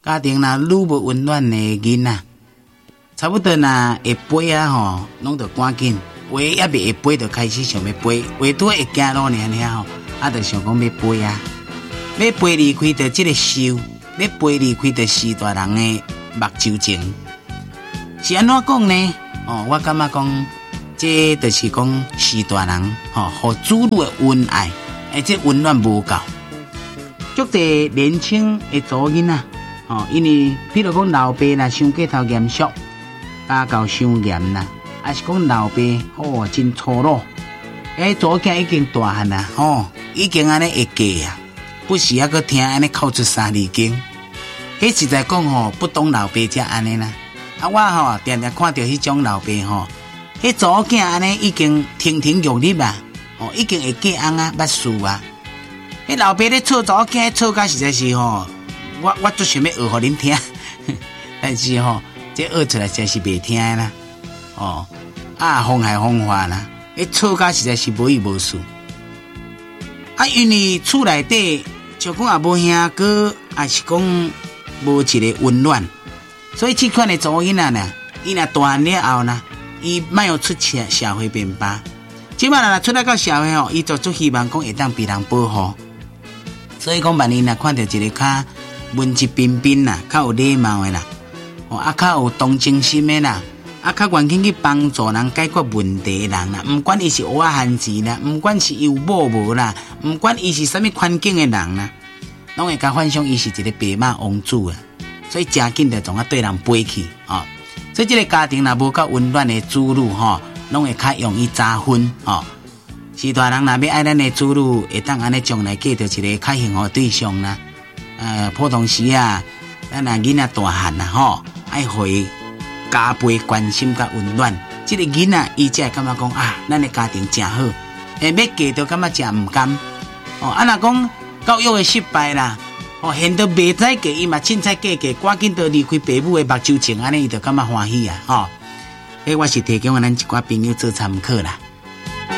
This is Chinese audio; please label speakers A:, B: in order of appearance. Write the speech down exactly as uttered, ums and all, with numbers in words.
A: 家庭若愈无温暖的囡仔，差不多若会飞啊吼，拢着赶紧，飞也未会飞，就开始想要飞，飞拄会行路尔尔吼，啊，就想讲要飞啊，要飞离开着即个受，要飞离开着时大人的目睭前，是安怎讲呢？哦，我感觉讲，这就是讲时大人吼，互子女的恩爱，而且温暖无够。足侪年轻的祖囡仔，哦，因为比如讲老爸啦，伤过头严肃，家教伤严啦，还是讲老爸哦真粗鲁，诶，祖囝已经大汉啦，哦，已经安尼会嫁啊，不时还阁听安尼口出三字经，迄实在讲吼，不懂老爸才安尼啦。啊，我吼常常看到迄种老爸吼，迄祖囝安尼已經亭亭玉立啊，哦，已經會嫁翁啊，捌事啊。迄老爸咧吵祖囝，吵甲實在是吼，我我足想要學互恁聽，但是吼，這學出來實在是袂聽啦，哦，啊，風害風化啦，迄吵甲實在是無意無事。啊，因為厝內底就講也無兄哥，也是講無一個溫暖。所以這款的祖囡仔呢，伊若大漢了後呢，伊莫要出社社會便罷。即擺若出來到社會吼，伊就足希望講會當被人保護。所以講萬一若看到一個較文質彬彬啦，較有禮貌的啦，哦啊較有同情心的啦，啊較願意去幫助人解決問題的人啦，唔管伊是學漢字啦，唔管是有某無啦，唔管伊是啥物環境的人啦，攏會甲幻想伊是一個白馬王子啊。所以真緊就總啊對人飛去哦，所以這個家庭若無夠溫暖的子女吼，攏會較容易早婚哦。是大人若要愛咱的子女，會當安尼將來嫁到一個較幸福對象啦。呃，普通時啊，咱若囡仔大漢啦吼，愛互伊加倍關心甲溫暖。這個囡仔伊才會感覺講啊，咱的家庭真好，誒要嫁就感覺真唔甘哦。啊，若講教育的失敗啦。哦，現到未再嫁，伊嘛凊彩嫁嫁，趕緊就離開爸母的目睭前，安尼伊就感覺歡喜啊！吼、哦，迄我是提供咱一寡朋友做參考啦。